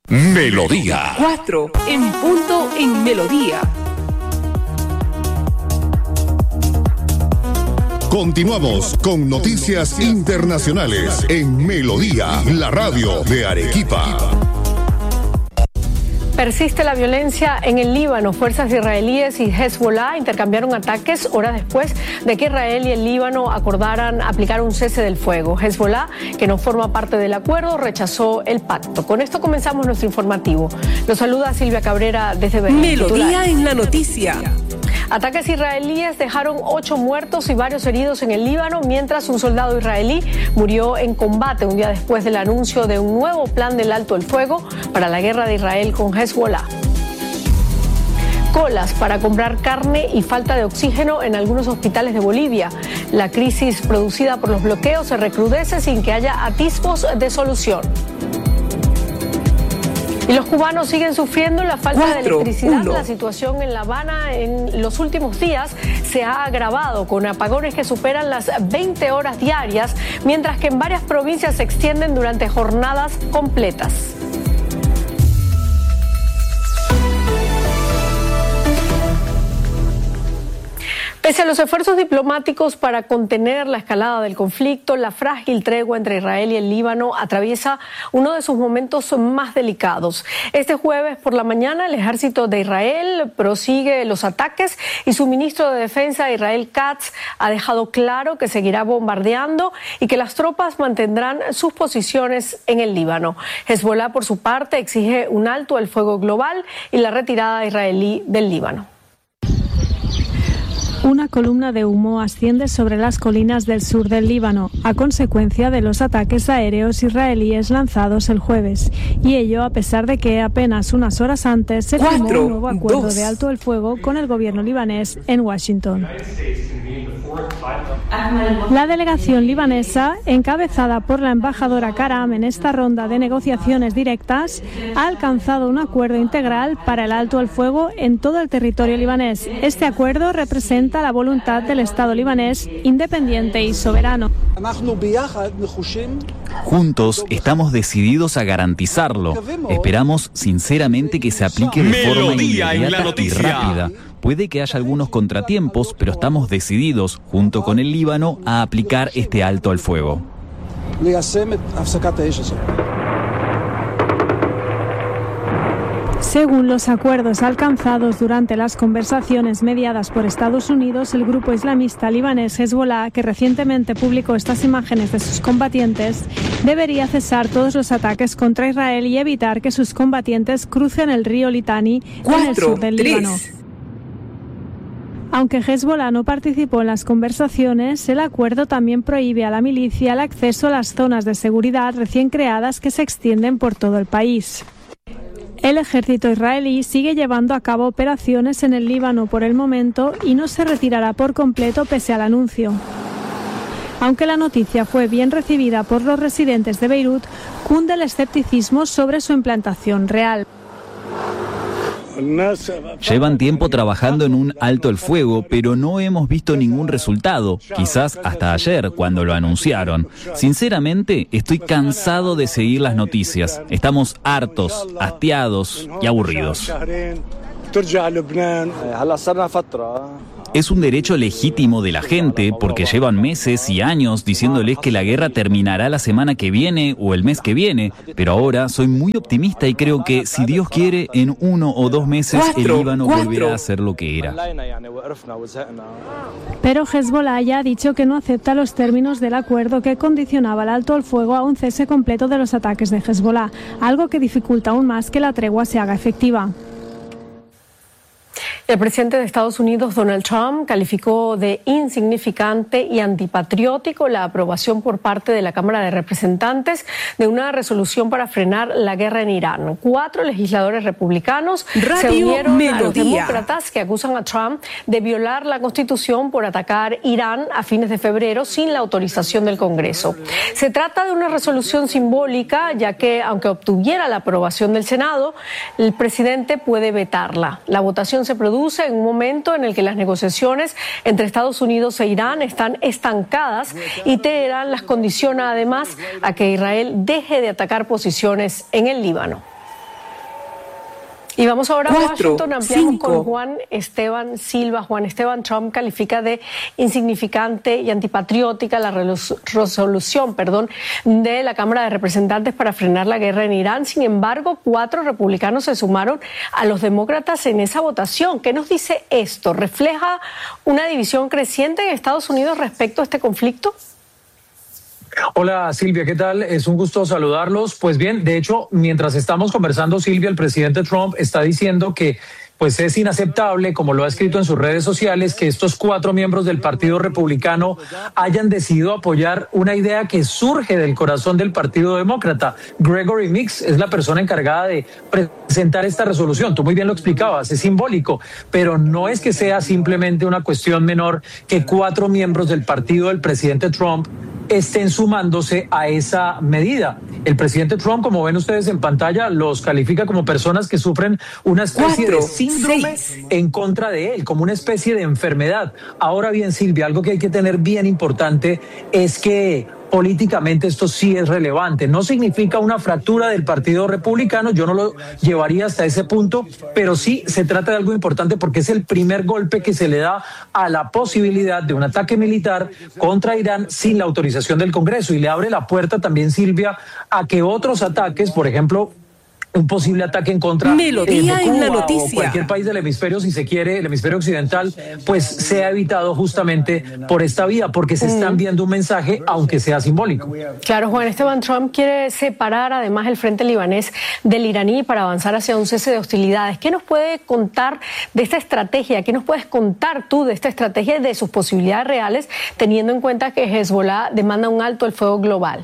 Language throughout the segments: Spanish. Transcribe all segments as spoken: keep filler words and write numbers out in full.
Melodía. Cuatro en punto en Melodía. Continuamos con noticias internacionales en Melodía, la radio de Arequipa. Persiste la violencia en el Líbano. Fuerzas israelíes y Hezbollah intercambiaron ataques horas después de que Israel y el Líbano acordaran aplicar un cese del fuego. Hezbollah, que no forma parte del acuerdo, rechazó el pacto. Con esto comenzamos nuestro informativo. Los saluda Silvia Cabrera desde Beirut. Melodía en la noticia. Ataques israelíes dejaron ocho muertos y varios heridos en el Líbano, mientras un soldado israelí murió en combate un día después del anuncio de un nuevo plan del alto el fuego para la guerra de Israel con Hezbollah. Colas para comprar carne y falta de oxígeno en algunos hospitales de Bolivia. La crisis producida por los bloqueos se recrudece sin que haya atisbos de solución. Y los cubanos siguen sufriendo la falta Cuatro, de electricidad. uno. La situación en La Habana en los últimos días se ha agravado con apagones que superan las veinte horas diarias, mientras que en varias provincias se extienden durante jornadas completas. Pese a los esfuerzos diplomáticos para contener la escalada del conflicto, la frágil tregua entre Israel y el Líbano atraviesa uno de sus momentos más delicados. Este jueves por la mañana el ejército de Israel prosigue los ataques y su ministro de Defensa, Israel Katz, ha dejado claro que seguirá bombardeando y que las tropas mantendrán sus posiciones en el Líbano. Hezbollah, por su parte, exige un alto al fuego global y la retirada israelí del Líbano. Una columna de humo asciende sobre las colinas del sur del Líbano a consecuencia de los ataques aéreos israelíes lanzados el jueves. Y ello a pesar de que apenas unas horas antes se firmó Cuatro, un nuevo acuerdo dos. de alto el fuego con el gobierno libanés en Washington. La delegación libanesa, encabezada por la embajadora Karam en esta ronda de negociaciones directas, ha alcanzado un acuerdo integral para el alto el fuego en todo el territorio libanés. Este acuerdo representa la voluntad del Estado libanés independiente y soberano. Juntos estamos decididos a garantizarlo. Esperamos sinceramente que se aplique de forma Melodía en la inmediata y noticia. rápida. Puede que haya algunos contratiempos, pero estamos decididos, junto con el Líbano, a aplicar este alto al fuego. Según los acuerdos alcanzados durante las conversaciones mediadas por Estados Unidos, el grupo islamista libanés Hezbollah, que recientemente publicó estas imágenes de sus combatientes, debería cesar todos los ataques contra Israel y evitar que sus combatientes crucen el río Litani en el sur del Líbano. Aunque Hezbollah no participó en las conversaciones, el acuerdo también prohíbe a la milicia el acceso a las zonas de seguridad recién creadas que se extienden por todo el país. El ejército israelí sigue llevando a cabo operaciones en el Líbano por el momento y no se retirará por completo pese al anuncio. Aunque la noticia fue bien recibida por los residentes de Beirut, cunde el escepticismo sobre su implantación real. Llevan tiempo trabajando en un alto el fuego, pero no hemos visto ningún resultado, quizás hasta ayer, cuando lo anunciaron. Sinceramente, estoy cansado de seguir las noticias. Estamos hartos, hastiados y aburridos. Es un derecho legítimo de la gente porque llevan meses y años diciéndoles que la guerra terminará la semana que viene o el mes que viene, pero ahora soy muy optimista y creo que si Dios quiere, en uno o dos meses el Cuatro, Líbano cuatro. volverá a ser lo que era. Pero Hezbollah ya ha dicho que no acepta los términos del acuerdo que condicionaba el alto al fuego a un cese completo de los ataques de Hezbollah, algo que dificulta aún más que la tregua se haga efectiva. El presidente de Estados Unidos, Donald Trump, calificó de insignificante y antipatriótico la aprobación por parte de la Cámara de Representantes de una resolución para frenar la guerra en Irán. Cuatro legisladores republicanos Radio se unieron Melodía. a los demócratas que acusan a Trump de violar la Constitución por atacar Irán a fines de febrero sin la autorización del Congreso. Se trata de una resolución simbólica, ya que, aunque obtuviera la aprobación del Senado, el presidente puede vetarla. La votación se produce en un momento en el que las negociaciones entre Estados Unidos e Irán están estancadas y Teherán las condiciona además a que Israel deje de atacar posiciones en el Líbano. Y vamos ahora Cuatro, a Washington, ampliamos cinco. con Juan Esteban Silva. Juan Esteban, Trump califica de insignificante y antipatriótica la resolución perdón, de la Cámara de Representantes para frenar la guerra en Irán. Sin embargo, cuatro republicanos se sumaron a los demócratas en esa votación. ¿Qué nos dice esto? ¿Refleja una división creciente en Estados Unidos respecto a este conflicto? Hola Silvia, ¿qué tal? Es un gusto saludarlos. Pues bien, de hecho, mientras estamos conversando, Silvia, el presidente Trump está diciendo que pues es inaceptable, como lo ha escrito en sus redes sociales, que estos cuatro miembros del Partido Republicano hayan decidido apoyar una idea que surge del corazón del Partido Demócrata. Gregory Meeks es la persona encargada de presentar esta resolución. Tú muy bien lo explicabas, es simbólico, pero no es que sea simplemente una cuestión menor que cuatro miembros del partido del presidente Trump estén sumándose a esa medida. El presidente Trump, como ven ustedes en pantalla, los califica como personas que sufren una especie Cuatro, de síndrome seis. en contra de él, como una especie de enfermedad. Ahora bien, Silvia, algo que hay que tener bien importante es que políticamente esto sí es relevante. No significa una fractura del Partido Republicano, yo no lo llevaría hasta ese punto, pero sí se trata de algo importante porque es el primer golpe que se le da a la posibilidad de un ataque militar contra Irán sin la autorización del Congreso, y le abre la puerta también, Silvia, a que otros ataques, por ejemplo, un posible ataque en contra Melodía eh, de en Cuba la noticia. o cualquier país del hemisferio, si se quiere, el hemisferio occidental, pues sea evitado justamente por esta vía, porque se están viendo un mensaje, aunque sea simbólico. Claro, Juan Esteban, Trump quiere separar además el frente libanés del iraní para avanzar hacia un cese de hostilidades. ¿Qué nos puede contar de esta estrategia? ¿Qué nos puedes contar tú de esta estrategia y de sus posibilidades reales, teniendo en cuenta que Hezbollah demanda un alto el fuego global?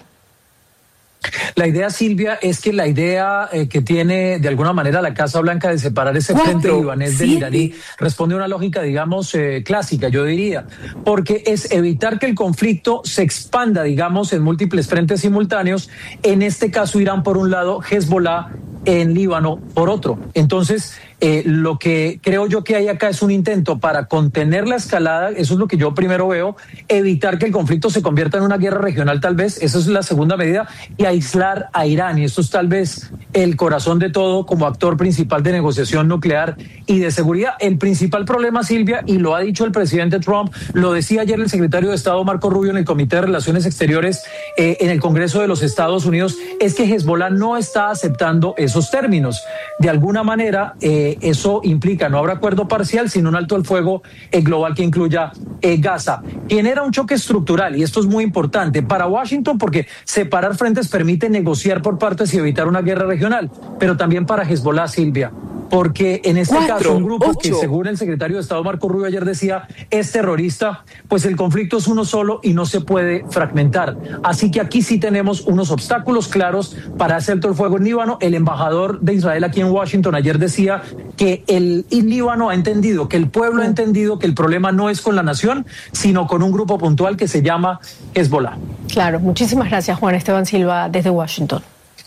La idea, Silvia, es que la idea eh, que tiene de alguna manera la Casa Blanca de separar ese Cuatro, frente libanés del siete. iraní responde a una lógica, digamos, eh, clásica, yo diría, porque es evitar que el conflicto se expanda, digamos, en múltiples frentes simultáneos, en este caso Irán por un lado, Hezbollah en Líbano por otro. Entonces, eh, lo que creo yo que hay acá es un intento para contener la escalada, eso es lo que yo primero veo, evitar que el conflicto se convierta en una guerra regional tal vez, esa es la segunda medida, y aislar a Irán, y esto es tal vez el corazón de todo como actor principal de negociación nuclear y de seguridad. El principal problema, Silvia, y lo ha dicho el presidente Trump, lo decía ayer el secretario de Estado Marco Rubio en el Comité de Relaciones Exteriores eh, en el Congreso de los Estados Unidos, es que Hezbollah no está aceptando esos términos. De alguna manera, eh, eso implica no habrá acuerdo parcial, sino un alto al fuego eh, global que incluya eh, Gaza. Genera un choque estructural, y esto es muy importante para Washington porque separar frentes permite negociar por partes y evitar una guerra regional, pero también para Hezbollah, Silvia, porque en este Cuatro, caso un grupo ocho. que, según el secretario de Estado Marco Rubio ayer decía, es terrorista, pues el conflicto es uno solo y no se puede fragmentar. Así que aquí sí tenemos unos obstáculos claros para hacer todo el fuego en Líbano. El embajador de Israel aquí en Washington ayer decía que el Líbano ha entendido, que el pueblo ha entendido que el problema no es con la nación, sino con un grupo puntual que se llama Hezbollah. Claro, muchísimas gracias, Juan Esteban Silva, desde Washington.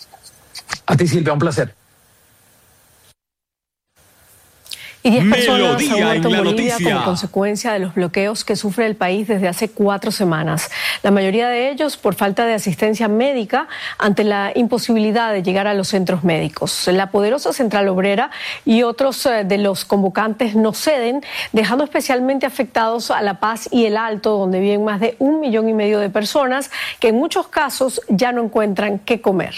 A ti, Silvia, un placer. Y diez personas Melodía han muerto en en la Bolivia noticia. como consecuencia de los bloqueos que sufre el país desde hace cuatro semanas. La mayoría de ellos por falta de asistencia médica ante la imposibilidad de llegar a los centros médicos. La poderosa Central Obrera y otros de los convocantes no ceden, dejando especialmente afectados a La Paz y El Alto, donde viven más de un millón y medio de personas que en muchos casos ya no encuentran qué comer.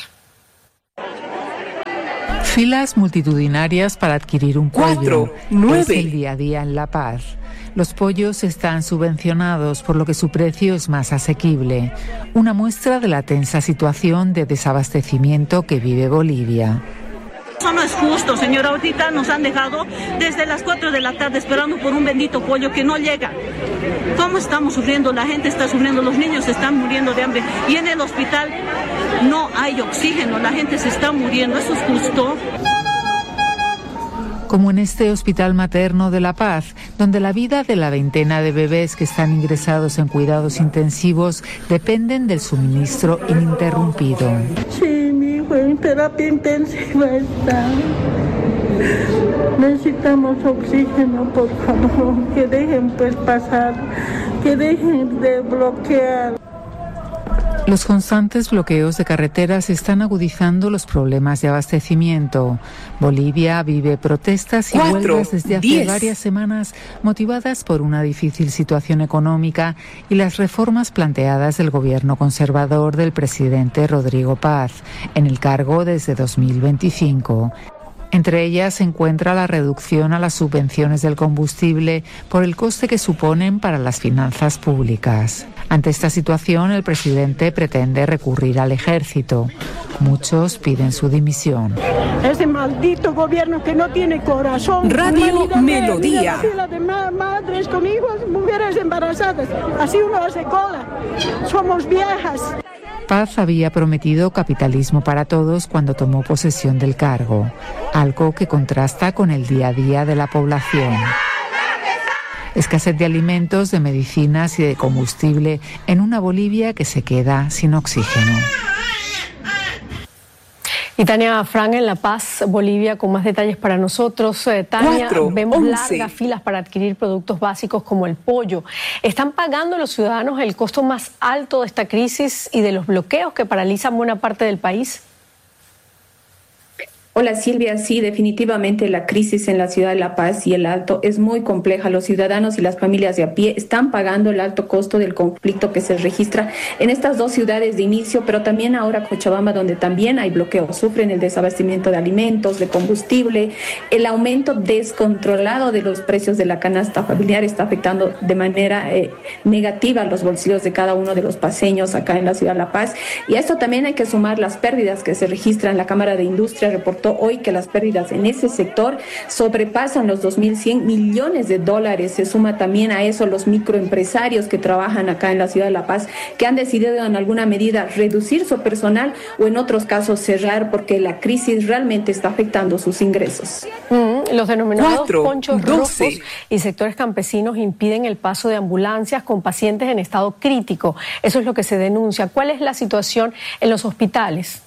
Filas multitudinarias para adquirir un pollo. Cuatro, nueve. Es el día a día en La Paz. Los pollos están subvencionados, por lo que su precio es más asequible. Una muestra de la tensa situación de desabastecimiento que vive Bolivia. Eso no es justo, señora. Ahorita nos han dejado desde las cuatro de la tarde esperando por un bendito pollo que no llega. ¿Cómo estamos sufriendo? La gente está sufriendo, los niños se están muriendo de hambre. Y en el hospital no hay oxígeno, la gente se está muriendo. ¿Eso es justo? Como en este hospital materno de La Paz, donde la vida de la veintena de bebés que están ingresados en cuidados intensivos dependen del suministro ininterrumpido. Sí, mi hijo en terapia intensiva está. Necesitamos oxígeno, por favor, que dejen pues pasar, que dejen de bloquear. Los constantes bloqueos de carreteras están agudizando los problemas de abastecimiento. Bolivia vive protestas y Cuatro, huelgas desde hace diez. varias semanas motivadas por una difícil situación económica y las reformas planteadas del gobierno conservador del presidente Rodrigo Paz, en el cargo desde dos mil veinticinco. Entre ellas se encuentra la reducción a las subvenciones del combustible por el coste que suponen para las finanzas públicas. Ante esta situación, el presidente pretende recurrir al ejército. Muchos piden su dimisión. Ese maldito gobierno que no tiene corazón. Radio Melodía. Fila de ma- madres con hijos, mujeres embarazadas. Así uno hace cola. Somos viejas. Paz había prometido capitalismo para todos cuando tomó posesión del cargo, algo que contrasta con el día a día de la población. Escasez de alimentos, de medicinas y de combustible en una Bolivia que se queda sin oxígeno. Y Tania Fran en La Paz, Bolivia, con más detalles para nosotros. Eh, Tania, Cuatro, vemos once. largas filas para adquirir productos básicos como el pollo. ¿Están pagando los ciudadanos el costo más alto de esta crisis y de los bloqueos que paralizan buena parte del país? Hola Silvia, sí, definitivamente la crisis en la ciudad de La Paz y el Alto es muy compleja. Los ciudadanos y las familias de a pie están pagando el alto costo del conflicto que se registra en estas dos ciudades de inicio, pero también ahora Cochabamba, donde también hay bloqueos. Sufren el desabastecimiento de alimentos, de combustible. El aumento descontrolado de los precios de la canasta familiar está afectando de manera eh, negativa los bolsillos de cada uno de los paseños acá en la ciudad de La Paz. Y a esto también hay que sumar las pérdidas que se registran. La Cámara de Industria reportó hoy que las pérdidas en ese sector sobrepasan los dos mil cien millones de dólares. Se suma también a eso los microempresarios que trabajan acá en la ciudad de La Paz, que han decidido en alguna medida reducir su personal o en otros casos cerrar porque la crisis realmente está afectando sus ingresos. Mm, los denominados Cuatro, ponchos doce. rojos y sectores campesinos impiden el paso de ambulancias con pacientes en estado crítico. Eso es lo que se denuncia. ¿Cuál es la situación en los hospitales?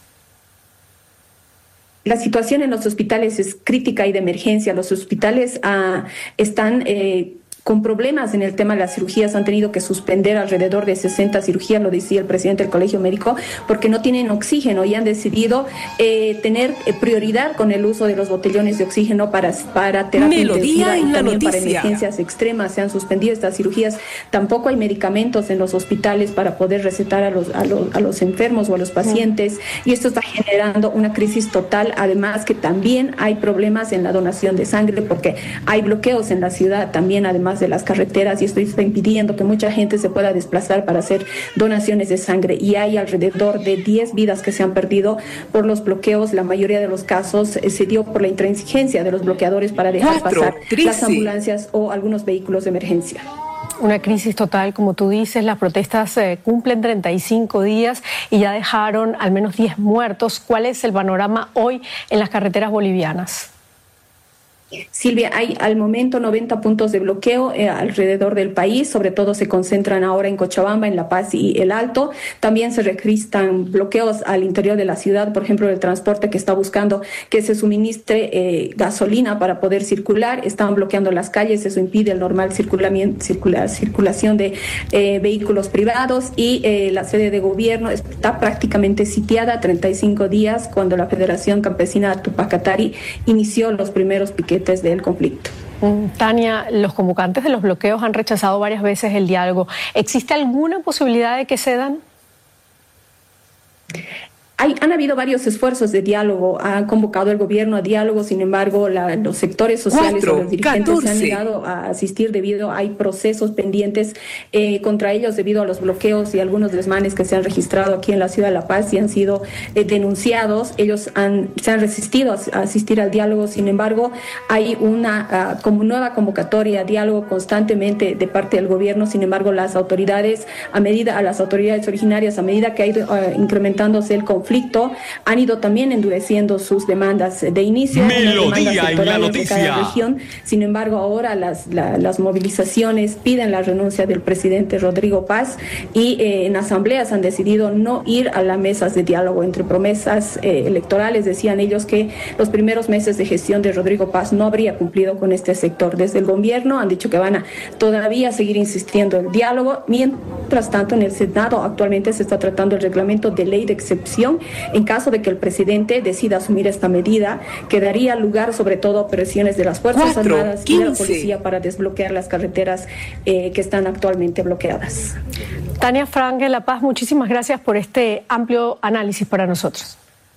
La situación en los hospitales es crítica y de emergencia. Los hospitales ah, están eh, con problemas en el tema de las cirugías. Han tenido que suspender alrededor de sesenta cirugías, lo decía el presidente del Colegio Médico, porque no tienen oxígeno y han decidido eh, tener eh, prioridad con el uso de los botellones de oxígeno para, para terapia Melodía intensiva en y la también para noticia. emergencias extremas. Se han suspendido estas cirugías. Tampoco hay medicamentos en los hospitales para poder recetar a los, a los, a los enfermos o a los pacientes, y esto está generando una crisis total. Además que también hay problemas en la donación de sangre porque hay bloqueos en la ciudad también, además de las carreteras, y esto está impidiendo que mucha gente se pueda desplazar para hacer donaciones de sangre, y hay alrededor de diez vidas que se han perdido por los bloqueos. La mayoría de los casos eh, se dio por la intransigencia de los bloqueadores para dejar Cuatro, pasar trece. las ambulancias o algunos vehículos de emergencia. Una crisis total, como tú dices. Las protestas eh, cumplen treinta y cinco días y ya dejaron al menos diez muertos. ¿Cuál es el panorama hoy en las carreteras bolivianas? Silvia, hay al momento noventa puntos de bloqueo eh, alrededor del país, sobre todo se concentran ahora en Cochabamba, en La Paz y el Alto. También se registran bloqueos al interior de la ciudad, por ejemplo, el transporte que está buscando que se suministre eh, gasolina para poder circular. Están bloqueando las calles, eso impide el normal circulamiento, circula, circulación de eh, vehículos privados, y eh, la sede de gobierno está prácticamente sitiada treinta y cinco días cuando la Federación Campesina Tupac Katari inició los primeros piquetes del conflicto. Tania, los convocantes de los bloqueos han rechazado varias veces el diálogo. ¿Existe alguna posibilidad de que cedan? Hay, han habido varios esfuerzos de diálogo, ha convocado el gobierno a diálogo, sin embargo la, los sectores sociales Cuatro, o los dirigentes catorce. se han negado a asistir debido a hay procesos pendientes eh, contra ellos debido a los bloqueos y algunos desmanes que se han registrado aquí en la ciudad de La Paz y han sido eh, denunciados. Ellos han, se han resistido a, a asistir al diálogo, sin embargo hay una uh, como nueva convocatoria a diálogo constantemente de parte del gobierno. Sin embargo, las autoridades, a medida a las autoridades originarias, a medida que ha ido uh, incrementándose el conflicto, han ido también endureciendo sus demandas de inicio. Melodía en la noticia. De cada región. Sin embargo, ahora las, la, las movilizaciones piden la renuncia del presidente Rodrigo Paz, y eh, en asambleas han decidido no ir a las mesas de diálogo. Entre promesas eh, electorales decían ellos que los primeros meses de gestión de Rodrigo Paz no habría cumplido con este sector. Desde el gobierno han dicho que van a todavía seguir insistiendo en el diálogo, mientras Mientras tanto, en el Senado actualmente se está tratando el reglamento de ley de excepción en caso de que el presidente decida asumir esta medida, que daría lugar sobre todo a operaciones de las Fuerzas Cuatro, Armadas y de la policía para desbloquear las carreteras eh, que están actualmente bloqueadas. Tania Frank en La Paz, muchísimas gracias por este amplio análisis para nosotros.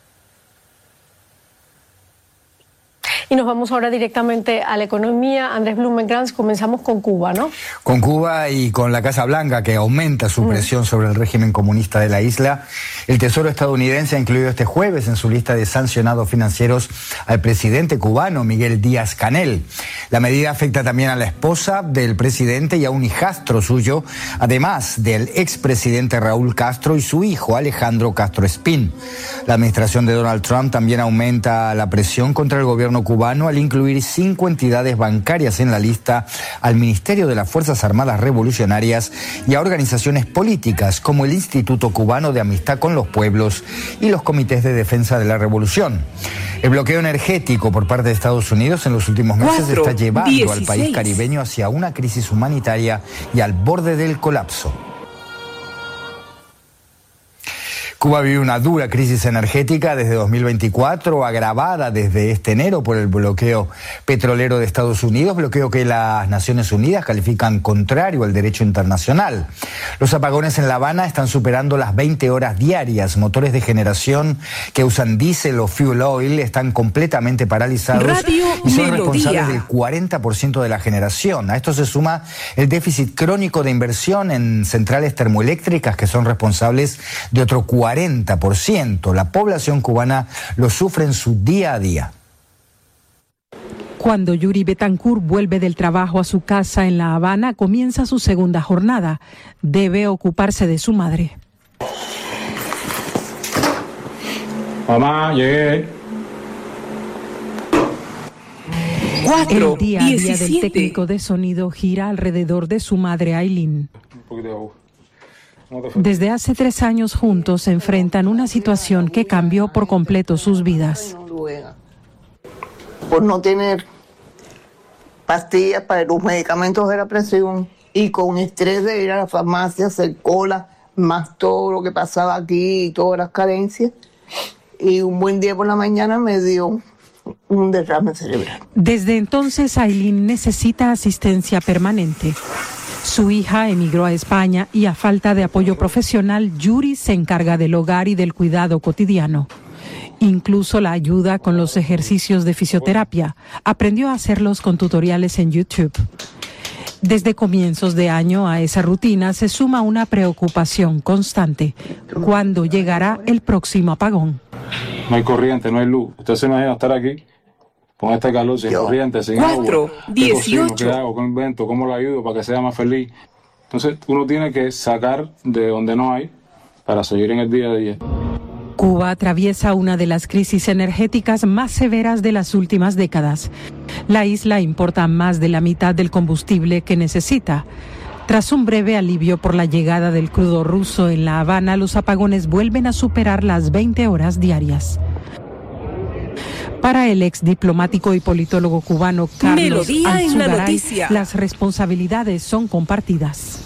Y nos vamos ahora directamente a la economía. Andrés Blumenkrantz, comenzamos con Cuba, ¿no? Con Cuba y con la Casa Blanca, que aumenta su presión mm. sobre el régimen comunista de la isla. El Tesoro estadounidense ha incluido este jueves en su lista de sancionados financieros al presidente cubano, Miguel Díaz-Canel. La medida afecta también a la esposa del presidente y a un hijastro suyo, además del expresidente Raúl Castro y su hijo Alejandro Castro Espín. La administración de Donald Trump también aumenta la presión contra el gobierno cubano cubano al incluir cinco entidades bancarias en la lista al Ministerio de las Fuerzas Armadas Revolucionarias y a organizaciones políticas como el Instituto Cubano de Amistad con los Pueblos y los Comités de Defensa de la Revolución. El bloqueo energético por parte de Estados Unidos en los últimos meses Cuatro, está llevando dieciséis. Al país caribeño hacia una crisis humanitaria y al borde del colapso. Cuba vive una dura crisis energética desde dos mil veinticuatro, agravada desde este enero por el bloqueo petrolero de Estados Unidos, bloqueo que las Naciones Unidas califican contrario al derecho internacional. Los apagones en La Habana están superando las veinte horas diarias. Motores de generación que usan diésel o fuel oil están completamente paralizados Radio y son Melodía. responsables del cuarenta por ciento de la generación. A esto se suma el déficit crónico de inversión en centrales termoeléctricas que son responsables de otro cuarenta por ciento. La población cubana lo sufre en su día a día. Cuando Yuri Betancourt vuelve del trabajo a su casa en La Habana, comienza su segunda jornada. Debe ocuparse de su madre. Mamá, llegué. Cuatro, el día a día del técnico de sonido gira alrededor de su madre Aileen. Un poquito de agua. Desde hace tres años juntos se enfrentan una situación que cambió por completo sus vidas. Por no tener pastillas para los medicamentos de la presión y con estrés de ir a la farmacia, hacer cola, más todo lo que pasaba aquí y todas las carencias. Y un buen día por la mañana me dio un derrame cerebral. Desde entonces Aileen necesita asistencia permanente. Su hija emigró a España y a falta de apoyo profesional, Yuri se encarga del hogar y del cuidado cotidiano. Incluso la ayuda con los ejercicios de fisioterapia. Aprendió a hacerlos con tutoriales en YouTube. Desde comienzos de año a esa rutina se suma una preocupación constante. ¿Cuándo llegará el próximo apagón? No hay corriente, no hay luz. Usted se imagina estar aquí con este calor, sin corriente, sin agua. ¿Qué cocino? ¿Qué hago? ¿Qué invento? ¿Cómo lo ayudo para que sea más feliz? Entonces uno tiene que sacar de donde no hay para seguir en el día a día. Cuba atraviesa una de las crisis energéticas más severas de las últimas décadas. La isla importa más de la mitad del combustible que necesita. Tras un breve alivio por la llegada del crudo ruso en La Habana, los apagones vuelven a superar las veinte horas diarias. Para el ex diplomático y politólogo cubano Carlos Alzugaray, las responsabilidades son compartidas.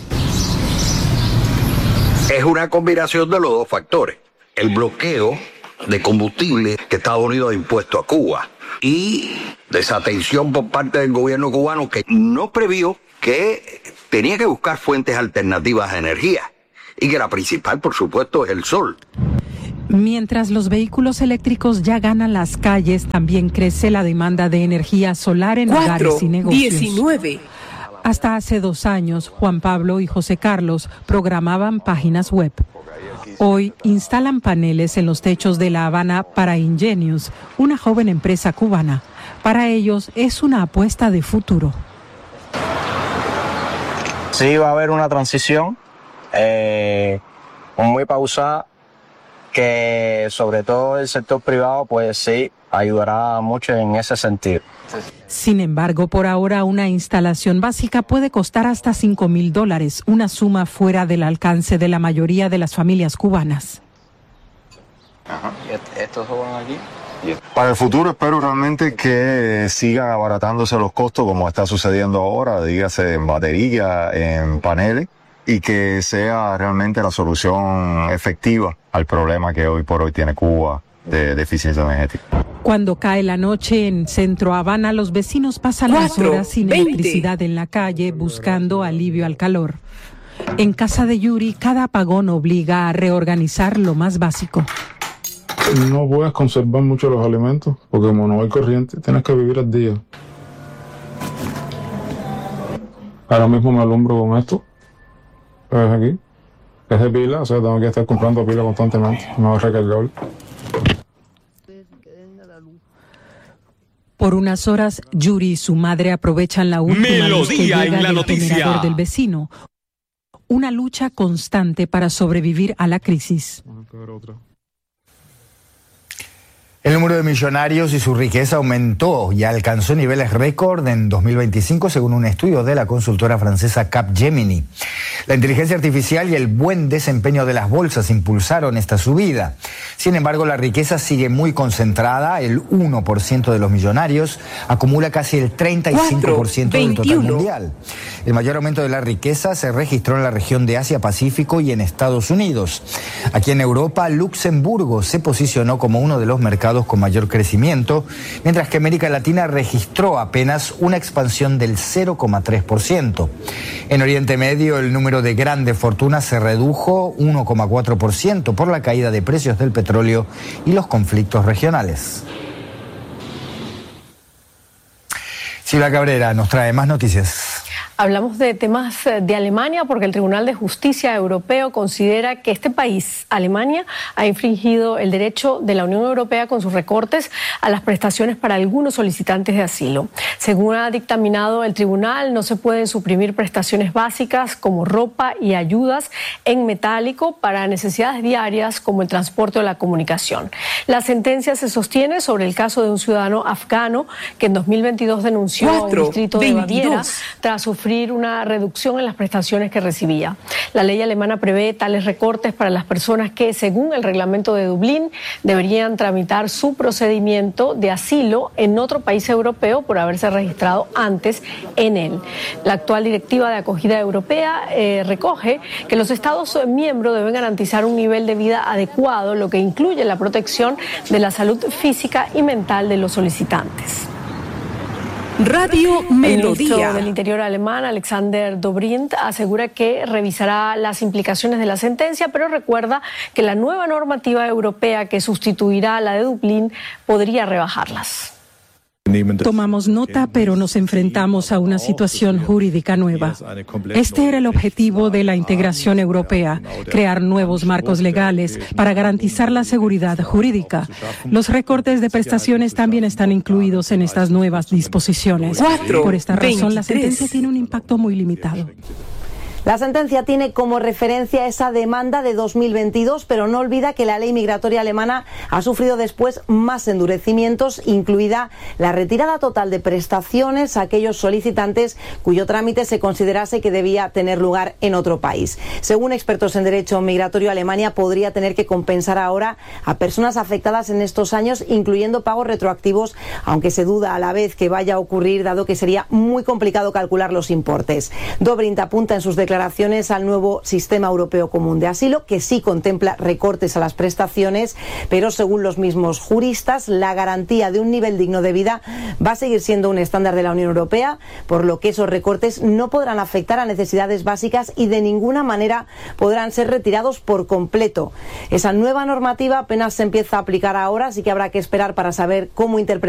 Es una combinación de los dos factores. El bloqueo de combustible que Estados Unidos ha impuesto a Cuba y desatención por parte del gobierno cubano que no previó que tenía que buscar fuentes alternativas de energía y que la principal, por supuesto, es el sol. Mientras los vehículos eléctricos ya ganan las calles, también crece la demanda de energía solar en hogares y negocios. diecinueve. Hasta hace dos años, Juan Pablo y José Carlos programaban páginas web. Hoy instalan paneles en los techos de La Habana para Ingenius, una joven empresa cubana. Para ellos es una apuesta de futuro. Sí, va a haber una transición eh, muy pausada, que sobre todo el sector privado pues sí ayudará mucho en ese sentido. Sin embargo, por ahora una instalación básica puede costar hasta cinco mil dólares, una suma fuera del alcance de la mayoría de las familias cubanas. Ajá. ¿Estos van aquí? Para el futuro espero realmente que sigan abaratándose los costos como está sucediendo ahora, dígase en batería, en paneles, y que sea realmente la solución efectiva al problema que hoy por hoy tiene Cuba de deficiencia energética. Cuando cae la noche en Centro Habana, los vecinos pasan las horas sin electricidad en la calle buscando alivio al calor. En casa de Yuri, cada apagón obliga a reorganizar lo más básico. No puedes conservar mucho los alimentos porque como no hay corriente, tienes que vivir al día. Ahora mismo me alumbro con esto. ¿Ves aquí? Es de pila, o sea, tengo que estar comprando pila constantemente. Me va a recargar. Por unas horas, Yuri y su madre aprovechan la última luz que llega en la del noticia. generador del vecino. Una lucha constante para sobrevivir a la crisis. El número de millonarios y su riqueza aumentó y alcanzó niveles récord en dos mil veinticinco, según un estudio de la consultora francesa Capgemini. La inteligencia artificial y el buen desempeño de las bolsas impulsaron esta subida. Sin embargo, la riqueza sigue muy concentrada. El uno por ciento de los millonarios acumula casi el treinta y cinco por ciento del total mundial. El mayor aumento de la riqueza se registró en la región de Asia-Pacífico y en Estados Unidos. Aquí en Europa, Luxemburgo se posicionó como uno de los mercados con mayor crecimiento, mientras que América Latina registró apenas una expansión del cero coma tres por ciento. En Oriente Medio, el número de grandes fortunas se redujo uno coma cuatro por ciento por la caída de precios del petróleo y los conflictos regionales. Silvia Cabrera nos trae más noticias. Hablamos de temas de Alemania porque el Tribunal de Justicia Europeo considera que este país, Alemania, ha infringido el derecho de la Unión Europea con sus recortes a las prestaciones para algunos solicitantes de asilo. Según ha dictaminado el tribunal, no se pueden suprimir prestaciones básicas como ropa y ayudas en metálico para necesidades diarias como el transporte o la comunicación. La sentencia se sostiene sobre el caso de un ciudadano afgano que en dos mil veintidós denunció a un distrito de Baviera tras sufrir una reducción en las prestaciones que recibía. La ley alemana prevé tales recortes para las personas que, según el reglamento de Dublín, deberían tramitar su procedimiento de asilo en otro país europeo por haberse registrado antes en él. La actual directiva de acogida europea eh, recoge que los Estados miembros deben garantizar un nivel de vida adecuado, lo que incluye la protección de la salud física y mental de los solicitantes. Radio Melodía. El ministro del Interior alemán, Alexander Dobrindt, asegura que revisará las implicaciones de la sentencia, pero recuerda que la nueva normativa europea que sustituirá a la de Dublín podría rebajarlas. Tomamos nota, pero nos enfrentamos a una situación jurídica nueva. Este era el objetivo de la integración europea, crear nuevos marcos legales para garantizar la seguridad jurídica. Los recortes de prestaciones también están incluidos en estas nuevas disposiciones. Por esta razón, la sentencia tiene un impacto muy limitado. La sentencia tiene como referencia esa demanda de dos mil veintidós, pero no olvida que la ley migratoria alemana ha sufrido después más endurecimientos, incluida la retirada total de prestaciones a aquellos solicitantes cuyo trámite se considerase que debía tener lugar en otro país. Según expertos en derecho migratorio, Alemania podría tener que compensar ahora a personas afectadas en estos años, incluyendo pagos retroactivos, aunque se duda a la vez que vaya a ocurrir, dado que sería muy complicado calcular los importes. Dobrindt apunta en sus declaraciones declaraciones al nuevo sistema europeo común de asilo, que sí contempla recortes a las prestaciones, pero según los mismos juristas, la garantía de un nivel digno de vida va a seguir siendo un estándar de la Unión Europea, por lo que esos recortes no podrán afectar a necesidades básicas y de ninguna manera podrán ser retirados por completo. Esa nueva normativa apenas se empieza a aplicar ahora, así que habrá que esperar para saber cómo interpretar